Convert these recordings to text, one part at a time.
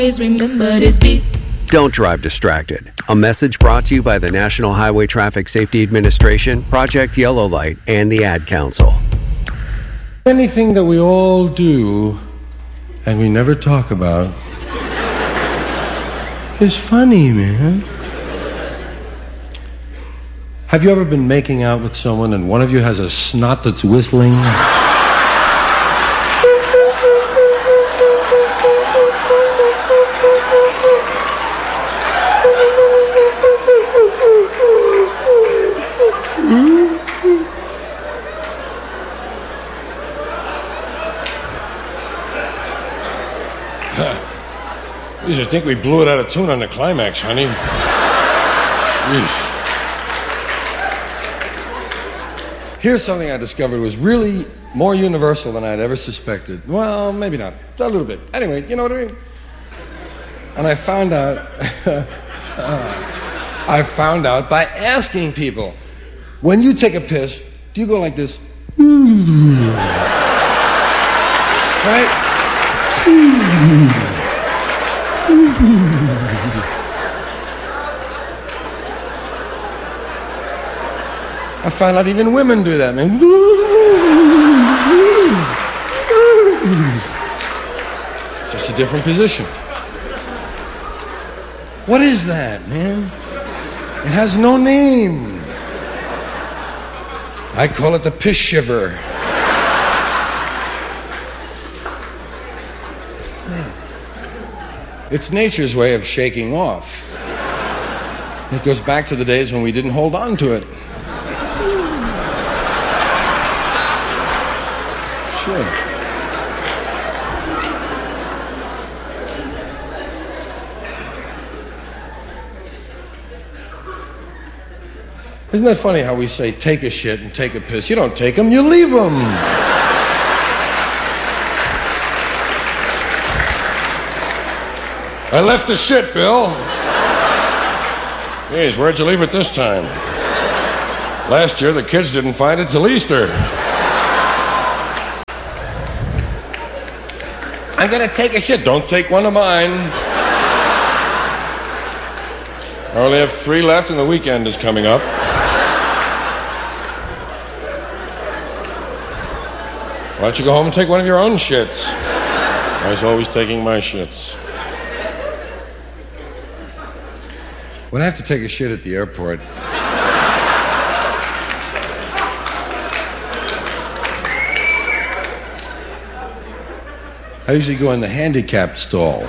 Remember this beat. Don't drive distracted. A message brought to you by the National Highway Traffic Safety Administration, Project Yellow Light, and the Ad Council. Anything that we all do and we never talk about is funny, man. Have you ever been making out with someone and one of you has a snot that's whistling? I think we blew it out of tune on the climax, honey. Jeez. Here's something I discovered was really more universal than I'd ever suspected. Well, maybe not. A little bit. Anyway, you know what I mean? And I found out... by asking people. When you take a piss, do you go like this? Right? I found out even women do that, man. Just a different position. What is that, man? It has no name. I call it the piss shiver. It's nature's way of shaking off. It goes back to the days when we didn't hold on to it. Sure. Isn't that funny how we say take a shit and take a piss? You don't take them, you leave them. I left the shit, Bill. Jeez, where'd you leave it this time? Last year, the kids didn't find it till Easter. I'm gonna take a shit. Don't take one of mine. I only have 3 left and the weekend is coming up. Why don't you go home and take one of your own shits? I was always taking my shits. When I have to take a shit at the airport, I usually go in the handicapped stall.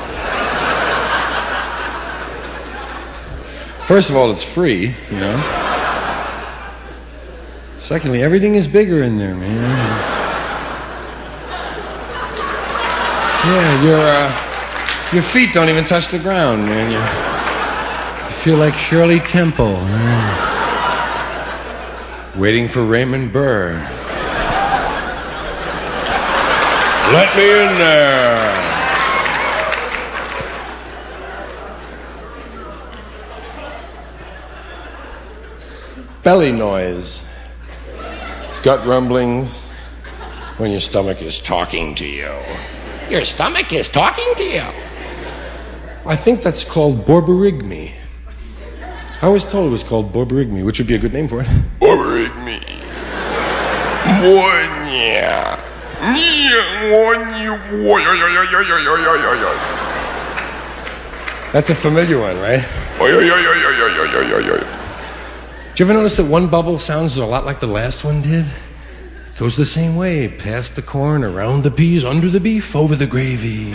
First of all, it's free, you know. Secondly, everything is bigger in there, man. Yeah, your feet don't even touch the ground, man. You feel like Shirley Temple. Waiting for Raymond Burr. Let me in there. Belly noise. Gut rumblings when your stomach is talking to you. Your stomach is talking to you. I think that's called borborygmi. I was told it was called borborygmi, which would be a good name for it. Borborygmi. That's a familiar one, right? Did you ever notice that one bubble sounds a lot like the last one did? It goes the same way. Past the corn, around the peas, under the beef, over the gravy.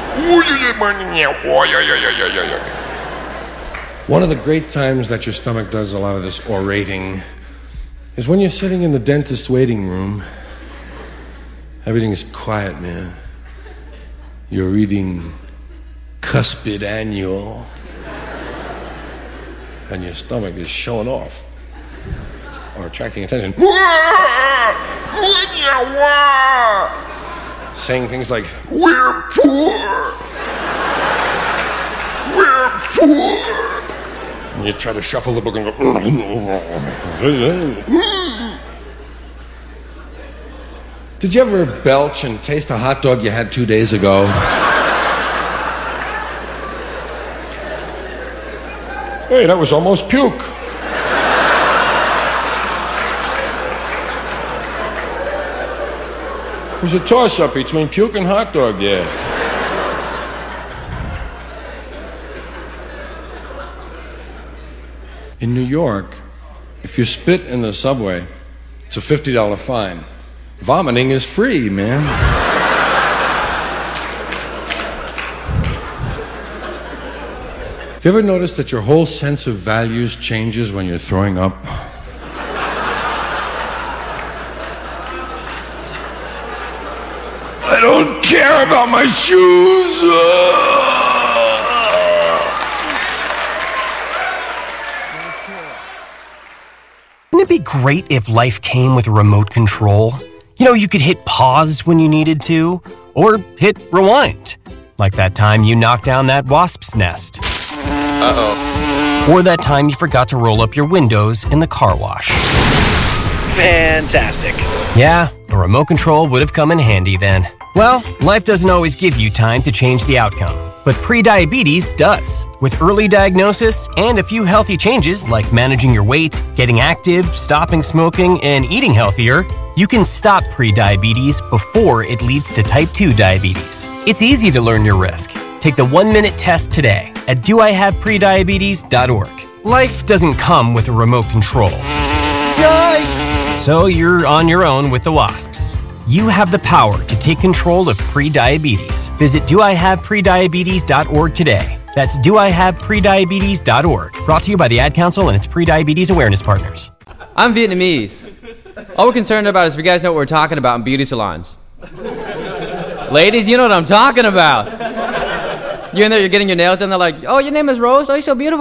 One of the great times that your stomach does a lot of this orating is when you're sitting in the dentist waiting room. Everything is quiet, man. You're reading Cuspid Annual, and your stomach is showing off or attracting attention. Saying things like, "We're poor. We're poor." And you try to shuffle the book and go. Did you ever belch and taste a hot dog you had 2 days ago? Hey, that was almost puke. It was a toss-up between puke and hot dog there. In New York, if you spit in the subway, it's a $50 fine. Vomiting is free, man. Have you ever noticed that your whole sense of values changes when you're throwing up? I don't care about my shoes. Wouldn't it be great if life came with a remote control? You know, you could hit pause when you needed to, or hit rewind. Like that time you knocked down that wasp's nest. Uh-oh. Or that time you forgot to roll up your windows in the car wash. Fantastic. Yeah, a remote control would have come in handy then. Well, life doesn't always give you time to change the outcome, but prediabetes does. With early diagnosis and a few healthy changes like managing your weight, getting active, stopping smoking, and eating healthier, you can stop prediabetes before it leads to type 2 diabetes. It's easy to learn your risk. Take the 1-minute test today at doihaveprediabetes.org. Life doesn't come with a remote control. Yikes! So you're on your own with the wasps. You have the power to take control of prediabetes. Visit doihaveprediabetes.org today. That's doihaveprediabetes.org. Brought to you by the Ad Council and its Prediabetes Awareness Partners. I'm Vietnamese. All we're concerned about is if you guys know what we're talking about in beauty salons. Ladies, you know what I'm talking about. You're in there, you're getting your nails done, they're like, oh, your name is Rose, oh, you're so beautiful,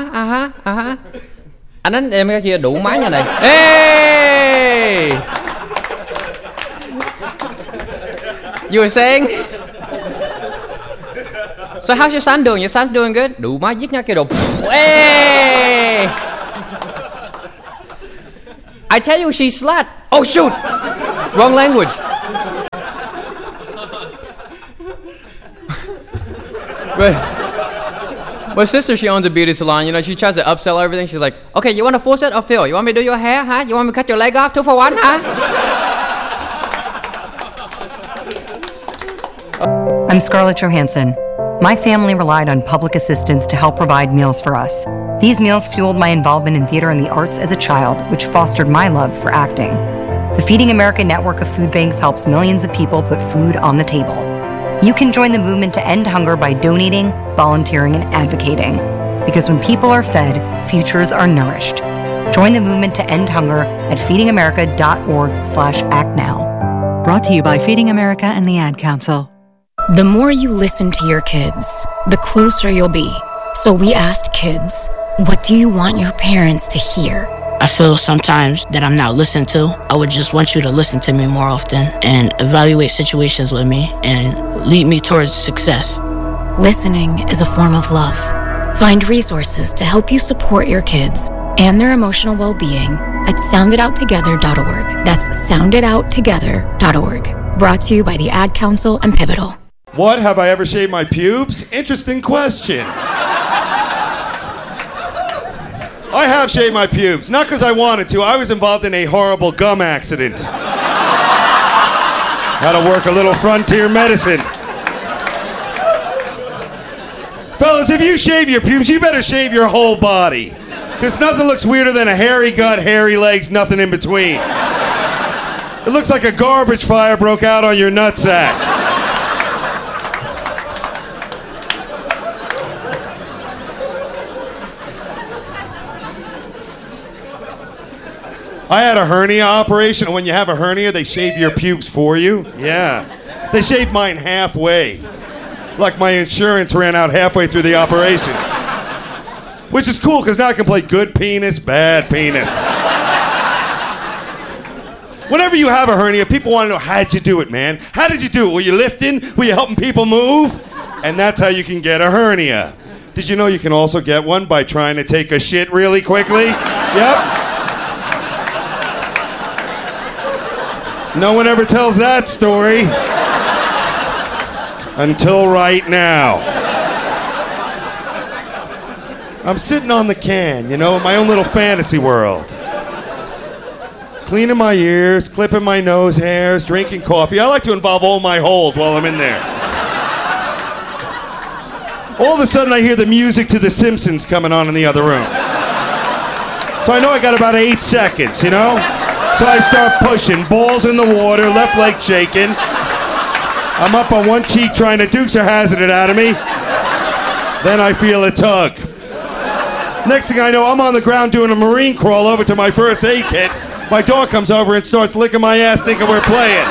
Anh đến em cái kia đủ máy nhà này. Hey! You were saying? So how's your son doing? Your son's doing good? Đủ máy giết nha kia đồ. Hey! I tell you, she's slut. Oh, shoot! Wrong language. My sister, she owns a beauty salon. You know, she tries to upsell everything. She's like, okay, you want a full set or fill? You want me to do your hair, huh? You want me to cut your leg off 2 for 1, huh? I'm Scarlett Johansson. My family relied on public assistance to help provide meals for us. These meals fueled my involvement in theater and the arts as a child, which fostered my love for acting. The Feeding America network of food banks helps millions of people put food on the table. You can join the movement to end hunger by donating, volunteering, and advocating. Because when people are fed, futures are nourished. Join the movement to end hunger at feedingamerica.org/actnow. Brought to you by Feeding America and the Ad Council. The more you listen to your kids, the closer you'll be. So we asked kids, what do you want your parents to hear? I feel sometimes that I'm not listened to. I would just want you to listen to me more often and evaluate situations with me and lead me towards success. Listening is a form of love. Find resources to help you support your kids and their emotional well-being at sounditouttogether.org. That's sounditouttogether.org. Brought to you by the Ad Council and Pivotal. What, have I ever shaved my pubes? Interesting question. I have shaved my pubes, not because I wanted to. I was involved in a horrible gum accident. Had to work a little frontier medicine. Fellas, if you shave your pubes, you better shave your whole body. Because nothing looks weirder than a hairy gut, hairy legs, nothing in between. It looks like a garbage fire broke out on your nutsack. I had a hernia operation, and when you have a hernia, they shave your pubes for you. Yeah. They shaved mine halfway. Like my insurance ran out halfway through the operation. Which is cool, because now I can play good penis, bad penis. Whenever you have a hernia, people want to know, how'd you do it, man? How did you do it? Were you lifting? Were you helping people move? And that's how you can get a hernia. Did you know you can also get one by trying to take a shit really quickly? Yep. No one ever tells that story. Until right now. I'm sitting on the can, in my own little fantasy world. Cleaning my ears, clipping my nose hairs, drinking coffee. I like to involve all my holes while I'm in there. All of a sudden I hear the music to The Simpsons coming on in the other room. So I know I got about 8 seconds, So I start pushing, balls in the water, left leg shaking. I'm up on one cheek trying to Dukes of Hazzard it out of me. Then I feel a tug. Next thing I know, I'm on the ground doing a marine crawl over to my first aid kit. My dog comes over and starts licking my ass thinking we're playing.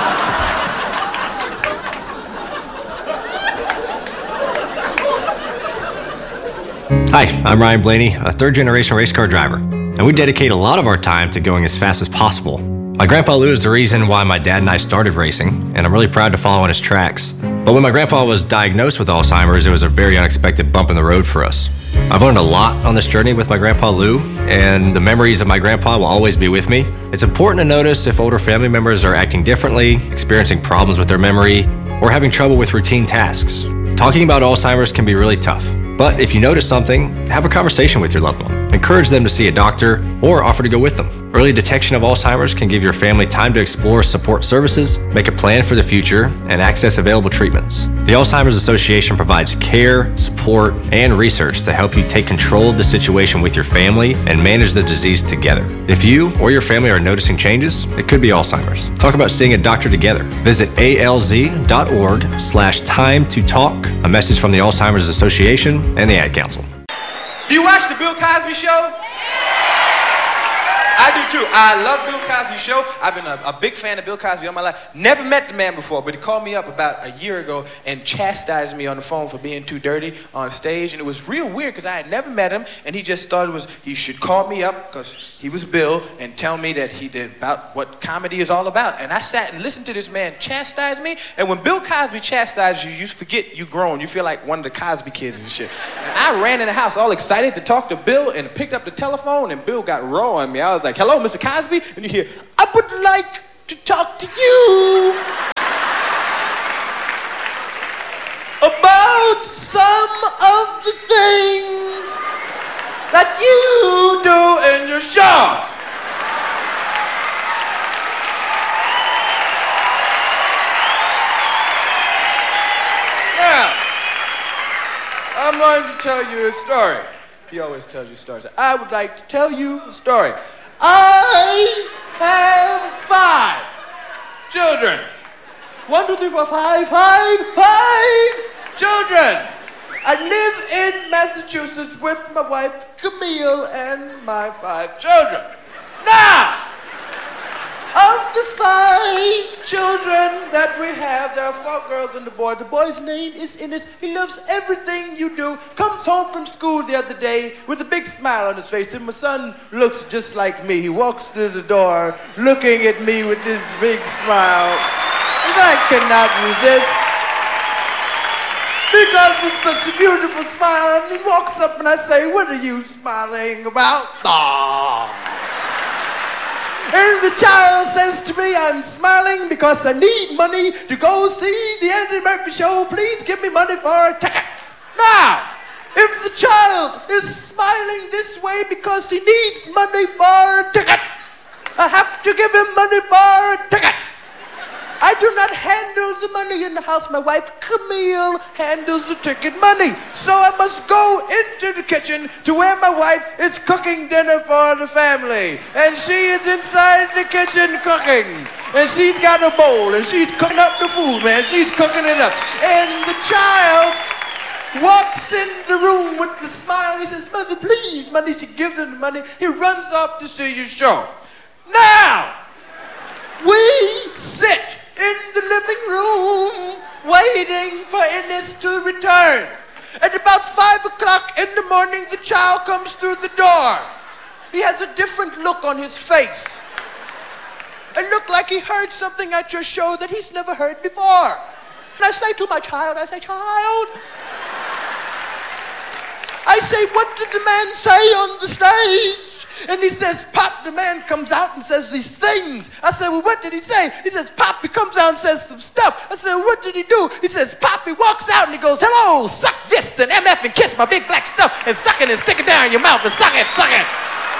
Hi, I'm Ryan Blaney, a third-generation race car driver, and we dedicate a lot of our time to going as fast as possible. My grandpa Lou is the reason why my dad and I started racing, and I'm really proud to follow in his tracks. But when my grandpa was diagnosed with Alzheimer's, it was a very unexpected bump in the road for us. I've learned a lot on this journey with my grandpa Lou, and the memories of my grandpa will always be with me. It's important to notice if older family members are acting differently, experiencing problems with their memory, or having trouble with routine tasks. Talking about Alzheimer's can be really tough, but if you notice something, have a conversation with your loved one. Encourage them to see a doctor or offer to go with them. Early detection of Alzheimer's can give your family time to explore support services, make a plan for the future, and access available treatments. The Alzheimer's Association provides care, support, and research to help you take control of the situation with your family and manage the disease together. If you or your family are noticing changes, it could be Alzheimer's. Talk about seeing a doctor together. Visit alz.org/time to talk. A message from the Alzheimer's Association and the Ad Council. Do you watch the Bill Cosby Show? I do too. I love Bill Cosby Show. I've been a big fan of Bill Cosby all my life. Never met the man before, but he called me up about a year ago and chastised me on the phone for being too dirty on stage. And it was real weird because I had never met him, and he just thought he should call me up because he was Bill and tell me that he did about what comedy is all about. And I sat and listened to this man chastise me. And when Bill Cosby chastises you, you forget you grown. You feel like one of the Cosby kids and shit. And I ran in the house all excited to talk to Bill and picked up the telephone, and Bill got raw on me. I was like, "Hello, Mr. Cosby?" And you hear, "I would like to talk to you about some of the things that you do in your show." Now, I'm going to tell you a story. He always tells you stories. I would like to tell you a story. I have 5 children. 1, 2, 3, 4, 5 children. I live in Massachusetts with my wife, Camille, and my 5 children. Now, of the 5 children that we have, there are 4 girls and a boy. The boy's name is Innes. He loves everything you do. Comes home from school the other day with a big smile on his face, and my son looks just like me. He walks through the door looking at me with this big smile, and I cannot resist because it's such a beautiful smile. And he walks up and I say, "What are you smiling about?" Aww. And the child says to me, "I'm smiling because I need money to go see the Eddie Murphy show. Please give me money for a ticket." Now, if the child is smiling this way because he needs money for a ticket, I have to give him money for a ticket. I do not handle the money in the house. My wife, Camille, handles the ticket money. So I must go into the kitchen to where my wife is cooking dinner for the family. And she is inside the kitchen cooking. And she's got a bowl and she's cooking up the food, man. She's cooking it up. And the child walks in the room with the smile. He says, "Mother, please, money." She gives him the money. He runs off to see your show. Now, we sit in the living room waiting for Innes to return. At about 5 o'clock in the morning, the child comes through the door. He has a different look on his face. It looked like he heard something at your show that he's never heard before. And I say to my child, "Child," I say, "what did the man say on the stage?" And he says, Pop, the man comes out and says these things. I said, well, what did he say? He says, Pop, he comes out and says some stuff. I said, well, what did he do? He says, Pop, he walks out and he goes, hello, suck this and MF and kiss my big black stuff and suck it and stick it down in your mouth and suck it, suck it.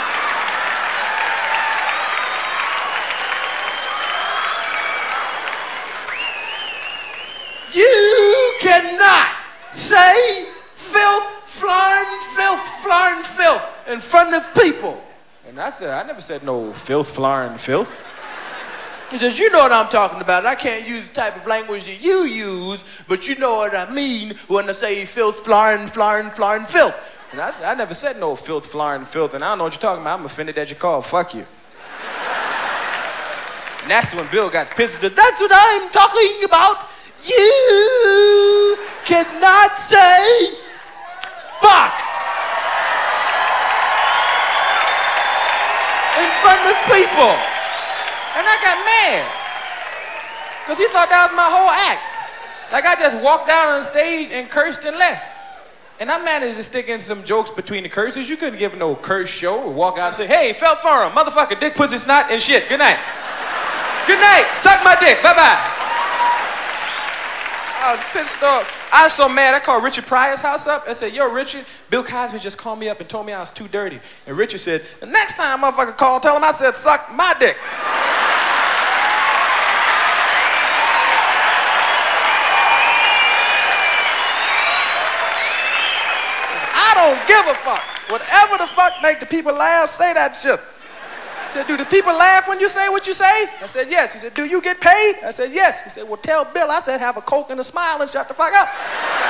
You cannot say filth, flarn, filth in front of people. And I said, I never said no filth, flarn, filth. He says, you know what I'm talking about. I can't use the type of language that you use, but you know what I mean when I say filth, flarn, filth. And I said, I never said no filth, flarn, filth, and I don't know what you're talking about. I'm offended that you called fuck you. And that's when Bill got pissed and said, that's what I'm talking about. You cannot say fuck in front of people. And I got mad because he thought that was my whole act. Like I just walked down on the stage and cursed and left. And I managed to stick in some jokes between the curses. You couldn't give no curse show or walk out and say, hey, felt forum, motherfucker, dick, pussy, snot, and shit. Good night. Good night. Suck my dick. Bye-bye. I was pissed off. I was so mad, I called Richard Pryor's house up and said, yo, Richard, Bill Cosby just called me up and told me I was too dirty. And Richard said, the next time motherfucker call, tell him I said, suck my dick. I don't give a fuck. Whatever the fuck make the people laugh, say that shit. He said, do the people laugh when you say what you say? I said, yes. He said, do you get paid? I said, yes. He said, well, tell Bill. I said, have a Coke and a smile and shut the fuck up.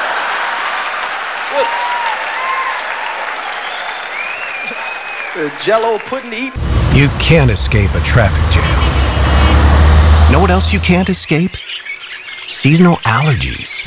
Jello pudding eating. You can't escape a traffic jam. Know what else you can't escape? Seasonal allergies.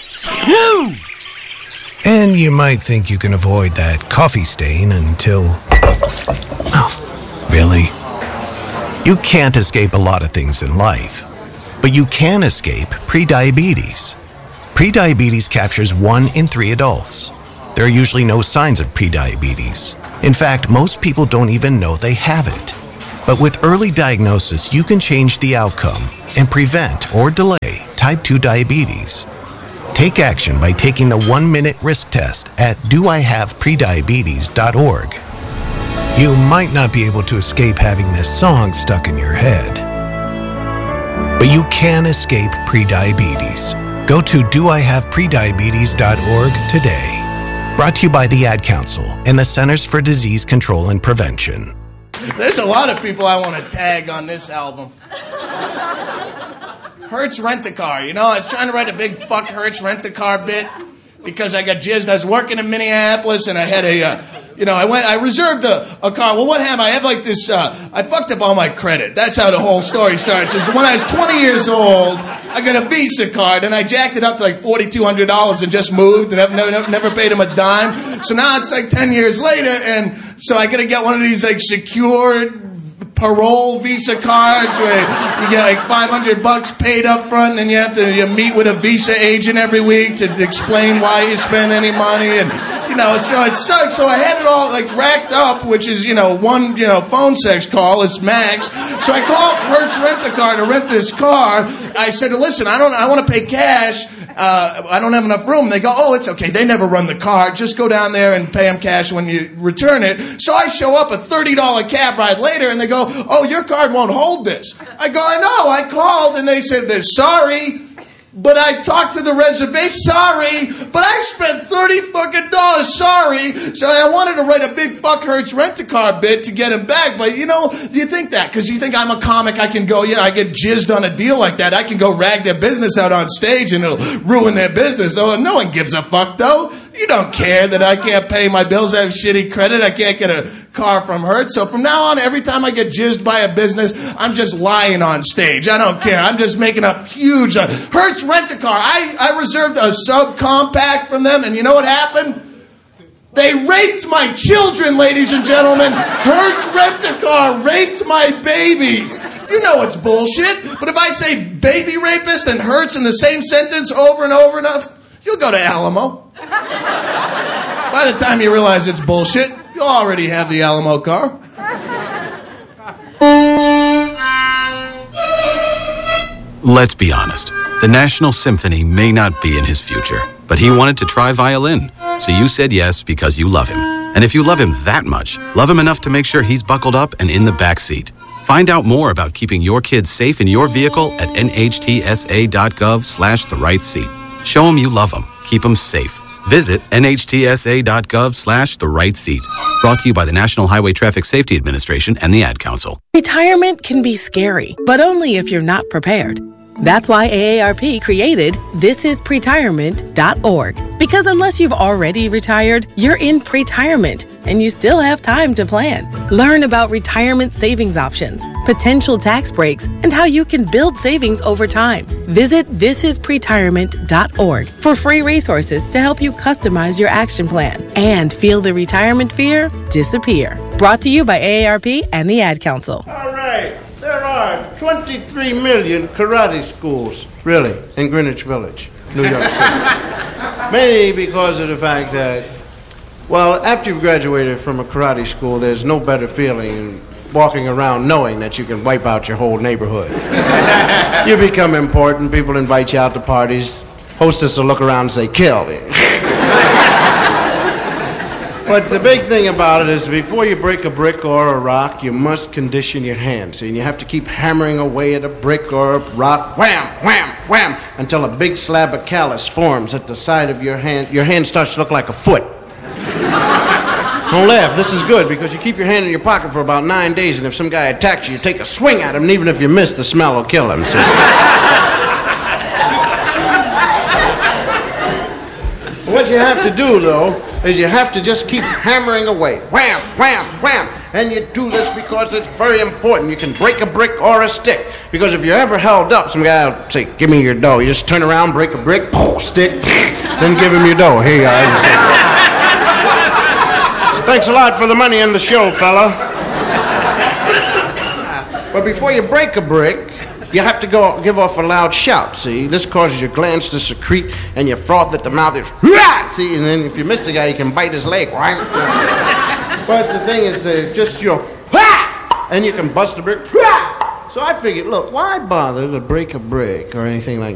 And you might think you can avoid that coffee stain until... Oh. Really? You can't escape a lot of things in life, but you can escape prediabetes. Prediabetes captures 1 in 3 adults. There are usually no signs of prediabetes. In fact, most people don't even know they have it. But with early diagnosis, you can change the outcome and prevent or delay type 2 diabetes. Take action by taking the 1-minute risk test at doihaveprediabetes.org. You might not be able to escape having this song stuck in your head, but you can escape prediabetes. Go to doihaveprediabetes.org today. Brought to you by the Ad Council and the Centers for Disease Control and Prevention. There's a lot of people I want to tag on this album. Hertz Rent-A-Car. You know, I was trying to write a big fuck Hertz Rent-A-Car bit because I got jizzed. I was working in Minneapolis and I had I reserved a car. Well, what happened? I had like this, I fucked up all my credit. That's how the whole story starts. Is when I was 20 years old, I got a Visa card and I jacked it up to like $4,200 and just moved and I've never paid him a dime. So now it's like 10 years later and so I gotta get one of these like secured parole Visa cards where you get like $500 paid up front and you meet with a Visa agent every week to explain why you spend any money and so it sucks. So I had it all like racked up, which is one phone sex call is max. So I called Hertz Rent-A-Car to rent this car. I said, listen, I want to pay cash. I don't have enough room. They go, oh, it's okay. They never run the car. Just go down there and pay them cash when you return it. So I show up a $30 cab ride later, and they go, oh, your card won't hold this. I go, I know. I called, and they said, they're sorry. But I talked to the reservation. Sorry, but I spent $30 fucking sorry. So I wanted to write a big fuck Hertz Rent-A-Car bit to get him back. But you think that because you think I'm a comic, I can go. I get jizzed on a deal like that. I can go rag their business out on stage and it'll ruin their business. Oh, no one gives a fuck though. You don't care that I can't pay my bills. I have shitty credit. I can't get a car from Hertz. So from now on, every time I get jizzed by a business, I'm just lying on stage. I don't care. I'm just making up huge. Hertz Rent-A-Car. I reserved a subcompact from them, and you know what happened? They raped my children, ladies and gentlemen. Hertz Rent-A-Car raped my babies. You know it's bullshit. But if I say baby rapist and Hertz in the same sentence over and over enough, you'll go to Alamo. By the time you realize it's bullshit, you already have the Alamo car. Let's be honest. The National Symphony may not be in his future, but he wanted to try violin. So you said yes because you love him. And if you love him that much, love him enough to make sure he's buckled up and in the back seat. Find out more about keeping your kids safe in your vehicle at nhtsa.gov/the-right-seat. Show him you love him. Keep him safe. Visit nhtsa.gov/the-right-seat. Brought to you by the National Highway Traffic Safety Administration and the Ad Council. Retirement can be scary, but only if you're not prepared. That's why AARP created thisispretirement.org. Because unless you've already retired, you're in pretirement, and you still have time to plan. Learn about retirement savings options, potential tax breaks, and how you can build savings over time. Visit thisispretirement.org for free resources to help you customize your action plan and feel the retirement fear disappear. Brought to you by AARP and the Ad Council. All right. There are 23 million karate schools, really, in Greenwich Village, New York City. Mainly because of the fact that, well, after you've graduated from a karate school, there's no better feeling than walking around knowing that you can wipe out your whole neighborhood. You become important, people invite you out to parties, hostess will look around and say, kill. But the big thing about it is before you break a brick or a rock, you must condition your hands. And you have to keep hammering away at a brick or a rock, wham, wham, wham, until a big slab of callus forms at the side of your hand. Your hand starts to look like a foot. Don't laugh, this is good because you keep your hand in your pocket for about 9 days, and if some guy attacks you, you take a swing at him, and even if you miss, the smell will kill him. See? What you have to do, though, is you have to just keep hammering away. Wham, wham, wham. And you do this because it's very important. You can break a brick or a stick. Because if you're ever held up, some guy will say, give me your dough. You just turn around, break a brick, stick, then give him your dough. Here you are. Thanks a lot for the money and the show, fella. But before you break a brick, you have to go give off a loud shout, see? This causes your glands to secrete and your froth at the mouth is, Rah! See? And then if you miss the guy, you can bite his leg, right? But the thing is, just your, Rah! And you can bust a brick, Rah! So I figured, look, why bother to break a brick or anything like